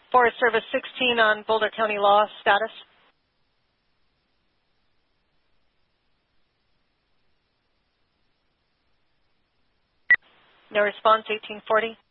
Forest Service 16 on Boulder County law status. No response, 1840.